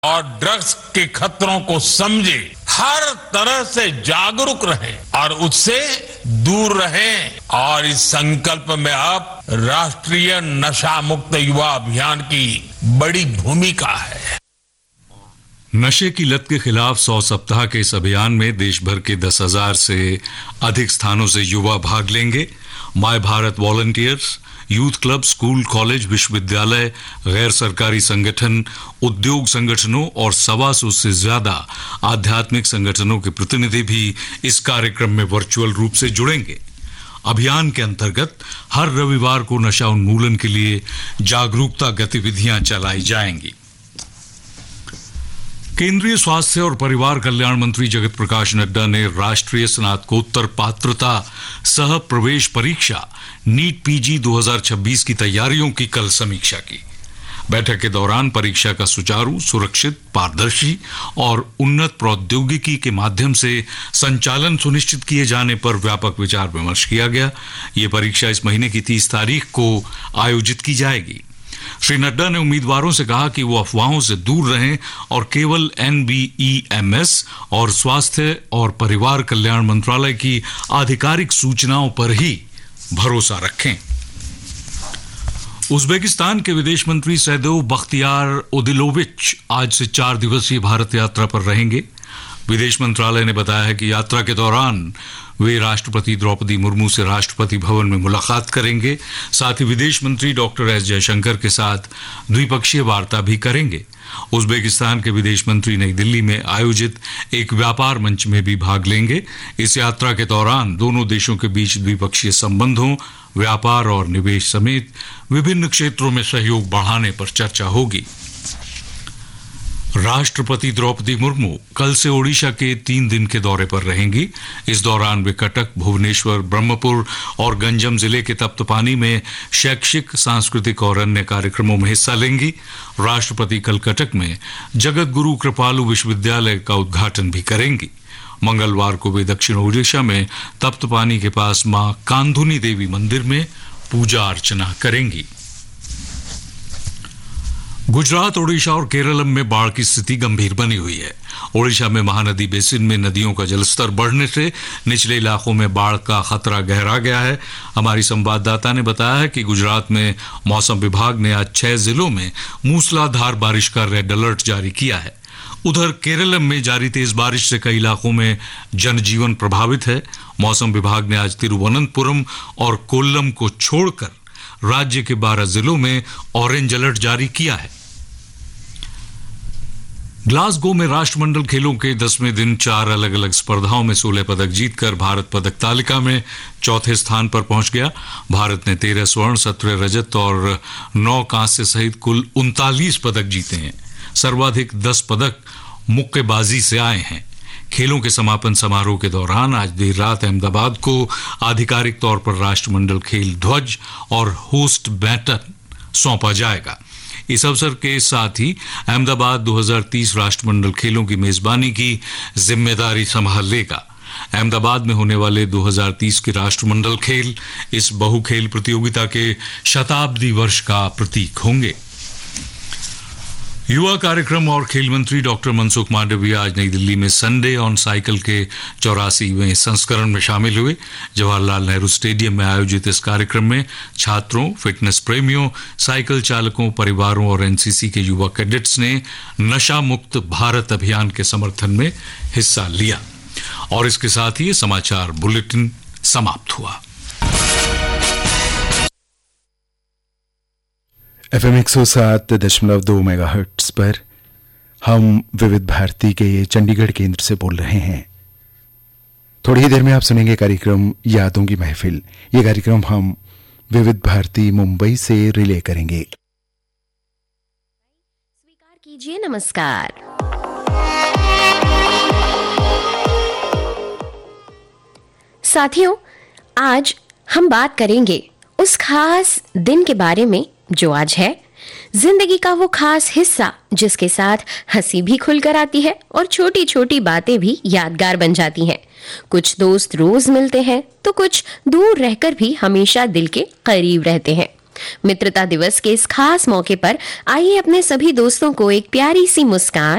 और ड्रग्स के खतरों को समझे, हर तरह से जागरूक रहे और उससे दूर रहे। और इस संकल्प में अब राष्ट्रीय नशा मुक्त युवा अभियान की बड़ी भूमिका है। नशे की लत के खिलाफ 100 सप्ताह के इस अभियान में देश भर के 10,000 से अधिक स्थानों से युवा भाग लेंगे। My Bharat volunteers, youth club, school, college, विश्वविद्यालय, गैर सरकारी संगठन, उद्योग संगठनों और 125 से ज्यादा आध्यात्मिक संगठनों के प्रतिनिधि भी इस कार्यक्रम में वर्चुअल रूप से जुड़ेंगे। अभियान के अंतर्गत हर रविवार को नशा उन्मूलन के लिए जागरूकता गतिविधियां चलाई जाएंगी। केंद्रीय स्वास्थ्य और परिवार कल्याण मंत्री जगत प्रकाश नड्डा ने राष्ट्रीय स्नातकोत्तर पात्रता सह प्रवेश परीक्षा नीट पीजी 2026 की तैयारियों की कल समीक्षा की। बैठक के दौरान परीक्षा का सुचारू, सुरक्षित, पारदर्शी और उन्नत प्रौद्योगिकी के माध्यम से संचालन सुनिश्चित किए जाने पर व्यापक विचार विमर्श किया गया। ये परीक्षा इस महीने की 30 तारीख को आयोजित की जाएगी। श्री नड्डा ने उम्मीदवारों से कहा कि वो अफवाहों से दूर रहें और केवल NBEMS और स्वास्थ्य और परिवार कल्याण मंत्रालय की आधिकारिक सूचनाओं पर ही भरोसा रखें। उज्बेकिस्तान के विदेश मंत्री सैदोव बख्तियार ओदिलोविच आज से 4 दिवसीय भारत यात्रा पर रहेंगे। विदेश मंत्रालय ने बताया है कि यात्रा के दौरान वे राष्ट्रपति द्रौपदी मुर्मू से राष्ट्रपति भवन में मुलाकात करेंगे। साथ ही विदेश मंत्री डॉक्टर एस जयशंकर के साथ द्विपक्षीय वार्ता भी करेंगे। उज्बेकिस्तान के विदेश मंत्री नई दिल्ली में आयोजित एक व्यापार मंच में भी भाग लेंगे। इस यात्रा के दौरान दोनों देशों के बीच द्विपक्षीय संबंधों, व्यापार और निवेश समेत विभिन्न क्षेत्रों में सहयोग बढ़ाने पर चर्चा होगी। राष्ट्रपति द्रौपदी मुर्मू कल से ओडिशा के 3 दिन के दौरे पर रहेंगी। इस दौरान वे कटक, भुवनेश्वर, ब्रह्मपुर और गंजम जिले के तप्तपानी में शैक्षिक, सांस्कृतिक और अन्य कार्यक्रमों में हिस्सा लेंगी। राष्ट्रपति कल कटक में जगत गुरु कृपालु विश्वविद्यालय का उद्घाटन भी करेंगी। मंगलवार को वे दक्षिण ओडिशा में तप्तपानी के पास मां कांधुनी देवी मंदिर में पूजा अर्चना करेंगी। गुजरात, ओडिशा और केरल में बाढ़ की स्थिति गंभीर बनी हुई है। ओडिशा में महानदी बेसिन में नदियों का जलस्तर बढ़ने से निचले इलाकों में बाढ़ का खतरा गहरा गया है। हमारी संवाददाता ने बताया है कि गुजरात में मौसम विभाग ने आज 6 जिलों में मूसलाधार बारिश का रेड अलर्ट जारी किया है। उधर केरल में जारी तेज बारिश से कई इलाकों में जनजीवन प्रभावित है। मौसम विभाग ने आज तिरुवनंतपुरम और कोल्लम को छोड़कर राज्य के 12 जिलों में ऑरेंज अलर्ट जारी किया है। ग्लासगो में राष्ट्रमंडल खेलों के 10वें दिन 4 अलग अलग स्पर्धाओं में 16 पदक जीतकर भारत पदक तालिका में चौथे स्थान पर पहुंच गया। भारत ने 13 स्वर्ण, 17 रजत और 9 कांस्य सहित कुल 39 पदक जीते हैं। सर्वाधिक 10 पदक मुक्केबाजी से आए हैं। खेलों के समापन समारोह के दौरान आज देर रात अहमदाबाद को आधिकारिक तौर पर राष्ट्रमंडल खेल ध्वज और होस्ट बैटन सौंपा जाएगा। इस अवसर के साथ ही अहमदाबाद 2030 राष्ट्रमंडल खेलों की मेजबानी की जिम्मेदारी संभाल लेगा। अहमदाबाद में होने वाले 2030 के राष्ट्रमंडल खेल इस बहुखेल प्रतियोगिता के शताब्दी वर्ष का प्रतीक होंगे। युवा कार्यक्रम और खेल मंत्री डॉक्टर मनसुख मांडविया आज नई दिल्ली में संडे ऑन साइकिल के 84वें संस्करण में शामिल हुए। जवाहरलाल नेहरू स्टेडियम में आयोजित इस कार्यक्रम में छात्रों, फिटनेस प्रेमियों, साइकिल चालकों, परिवारों और एनसीसी के युवा कैडेट्स ने नशा मुक्त भारत अभियान के समर्थन में हिस्सा लिया। और इसके साथ ही समाचार बुलेटिन समाप्त हुआ। FM 107.2 मेगाहर्ट्ज पर हम विविध भारती के चंडीगढ़ केंद्र से बोल रहे हैं। थोड़ी ही देर में आप सुनेंगे कार्यक्रम यादों की महफिल। ये कार्यक्रम हम विविध भारती मुंबई से रिले करेंगे। स्वीकार कीजिए। नमस्कार। साथियों, आज हम बात करेंगे उस खास दिन के बारे में जो आज है, जिंदगी का वो खास हिस्सा जिसके साथ हंसी भी खुलकर आती है और छोटी छोटी बातें भी यादगार बन जाती हैं। कुछ दोस्त रोज मिलते हैं तो कुछ दूर रहकर भी हमेशा दिल के करीब रहते हैं। मित्रता दिवस के इस खास मौके पर आइए अपने सभी दोस्तों को एक प्यारी सी मुस्कान